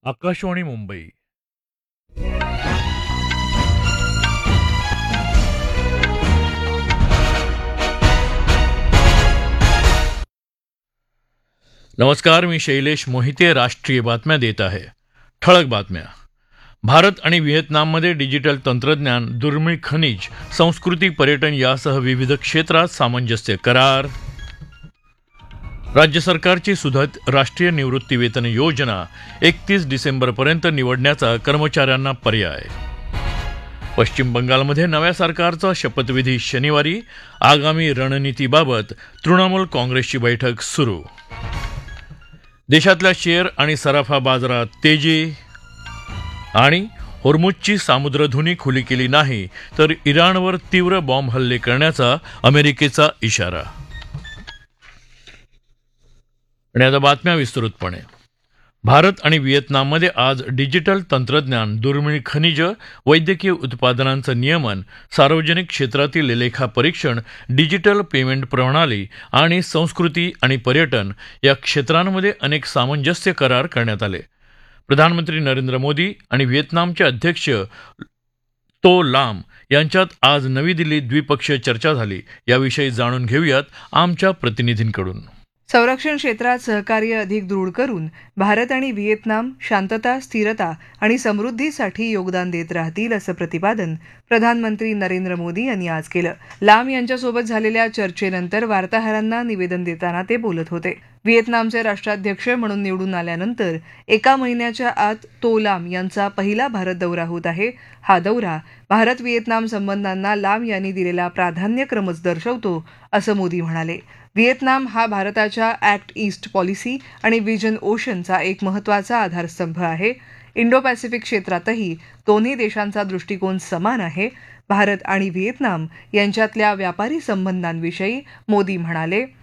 आकाशवाणी मुंबई. नमस्कार, मी शैलेश मोहिते. राष्ट्रीय बातम्या देत आहे. ठळक बातम्या. भारत आणि व्हिएतनाममध्ये डिजिटल तंत्रज्ञान, दुर्मिळ खनिज, संस्कृती, पर्यटन यासह विविध क्षेत्रात सामंजस्य करार. राज्य सरकारची सुधारित राष्ट्रीय निवृत्तीवेतन योजना 31 डिसेंबरपर्यंत निवडण्याचा कर्मचाऱ्यांना पर्याय. पश्चिम बंगालमध्ये नव्या सरकारचा शपथविधी शनिवारी. आगामी रणनीतीबाबत तृणमूल काँग्रेसची बैठक सुरू. देशातल्या शेअर आणि सराफा बाजारात तेजी. आणि होर्मुझची सामुद्रधुनी खुली केली नाही तर इराणवर तीव्र बॉम्ब हल्ले करण्याचा अमेरिकेचा इशारा. आणि आता बातम्या विस्तृतपणे. भारत आणि व्हिएतनाममध्ये आज डिजिटल तंत्रज्ञान, दुर्मिळ खनिज, वैद्यकीय उत्पादनांचं नियमन, सार्वजनिक क्षेत्रातील लेखापरीक्षण, डिजिटल पेमेंट प्रणाली आणि संस्कृती आणि पर्यटन या क्षेत्रांमध्ये अनेक सामंजस्य करार करण्यात आले. प्रधानमंत्री नरेंद्र मोदी आणि व्हिएतनामचे अध्यक्ष तो लाम यांच्यात आज नवी दिल्लीत द्विपक्षीय चर्चा झाली. याविषयी जाणून घेऊयात आमच्या प्रतिनिधींकडून. संरक्षण क्षेत्रात सहकार्य अधिक दृढ करून भारत आणि व्हिएतनाम शांतता, स्थिरता आणि समृद्धीसाठी योगदान देत राहतील असं प्रतिपादन प्रधानमंत्री नरेंद्र मोदी यांनी आज केलं. लाम यांच्यासोबत झालेल्या चर्चेनंतर वार्ताहरांना निवेदन देताना ते बोलत होते. व्हिएतनामचे राष्ट्राध्यक्ष म्हणून निवडून आल्यानंतर एका महिन्याच्या आत तो लाम यांचा पहिला भारत दौरा होत आहे. हा दौरा भारत व्हिएतनाम संबंधांना लाम यांनी दिलेला प्राधान्यक्रमच दर्शवतो असं मोदी म्हणाले. व्हिएतनाम हा भारताच्या ॲक्ट ईस्ट पॉलिसी आणि व्हिजन ओशनचा एक महत्त्वाचा आधारस्तंभ आहे. इंडो पॅसिफिक क्षेत्रातही दोन्ही देशांचा दृष्टिकोन समान आहे. भारत आणि व्हिएतनाम यांच्यातल्या व्यापारी संबंधांविषयी मोदी म्हणाले,